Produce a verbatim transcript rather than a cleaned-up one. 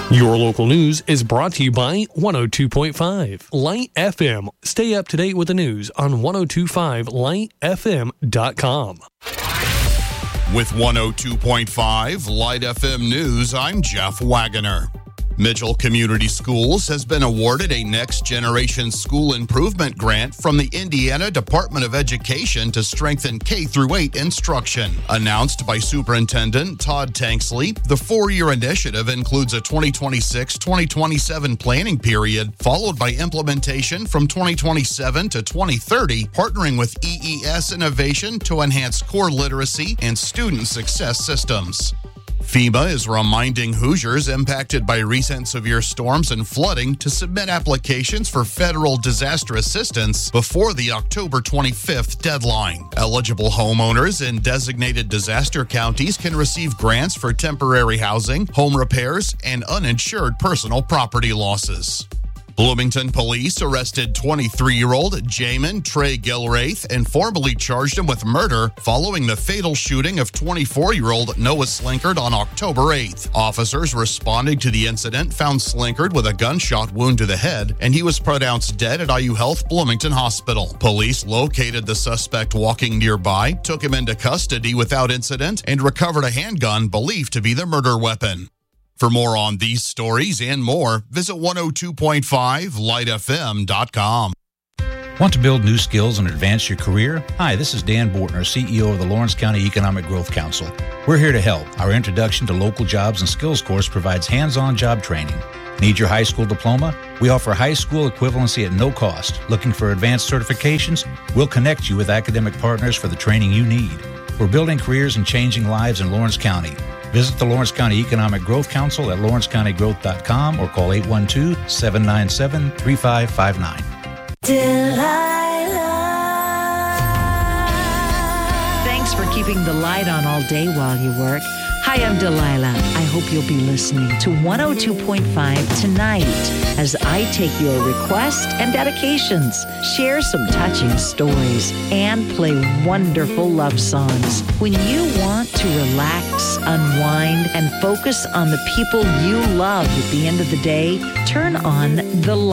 Your local news is brought to you by one oh two point five Light F M. Stay up to date with the news on ten twenty-five light f m dot com. With one oh two point five Light F M News, I'm Jeff Wagoner. Mitchell Community Schools has been awarded a Next Generation School Improvement Grant from the Indiana Department of Education to strengthen K through eight instruction. Announced by Superintendent Todd Tanksley, the four-year initiative includes a twenty twenty-six twenty twenty-seven planning period, followed by implementation from twenty twenty-seven to twenty thirty, partnering with E E S Innovation to enhance core literacy and student success systems. FEMA is reminding Hoosiers impacted by recent severe storms and flooding to submit applications for federal disaster assistance before the October twenty-fifth deadline. Eligible homeowners in designated disaster counties can receive grants for temporary housing, home repairs, and uninsured personal property losses. Bloomington police arrested twenty-three-year-old Jamin Trey Gilraith and formally charged him with murder following the fatal shooting of twenty-four-year-old Noah Slinkard on October eighth. Officers responding to the incident found Slinkard with a gunshot wound to the head, and he was pronounced dead at I U Health Bloomington Hospital. Police located the suspect walking nearby, took him into custody without incident, and recovered a handgun believed to be the murder weapon. For more on these stories and more, visit one oh two point five light f m dot com. Want to build new skills and advance your career? Hi, this is Dan Bortner, C E O of the Lawrence County Economic Growth Council. We're here to help. Our Introduction to Local Jobs and Skills course provides hands-on job training. Need your high school diploma? We offer high school equivalency at no cost. Looking for advanced certifications? We'll connect you with academic partners for the training you need. We're building careers and changing lives in Lawrence County. Visit the Lawrence County Economic Growth Council at lawrence county growth dot com or call eight one two, seven nine seven, three five five nine. Delilah. Thanks for keeping the light on all day while you work. Hi, I'm Delilah. I hope you'll be listening to one oh two point five tonight as I take your requests and dedications, share some touching stories, and play wonderful love songs. When you want to relax, unwind, and focus on the people you love at the end of the day, turn on the